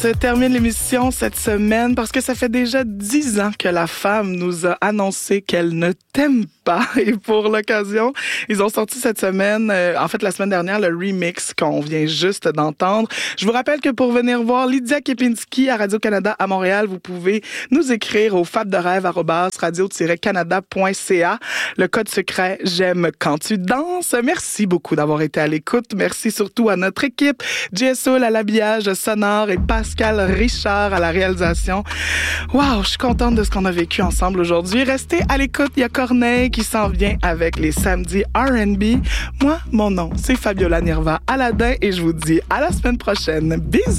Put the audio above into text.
Se termine l'émission cette semaine parce que ça fait déjà 10 ans que la femme nous a annoncé qu'elle ne t'aime pas. Et pour l'occasion, ils ont sorti cette semaine, en fait la semaine dernière, le remix qu'on vient juste d'entendre. Je vous rappelle que pour venir voir Lydia Kepinski à Radio-Canada à Montréal, vous pouvez nous écrire au fabderêve@radio-canada.ca. Le code secret « J'aime quand tu danses ». Merci beaucoup d'avoir été à l'écoute. Merci surtout à notre équipe, JSOL à l'habillage sonore et Pascal Richard à la réalisation. Wow, je suis contente de ce qu'on a vécu ensemble aujourd'hui. Restez à l'écoute, il y a Corneille qui s'en vient avec les samedis R&B. Moi, mon nom, c'est Fabiola Nirva Aladin et je vous dis à la semaine prochaine. Bisous!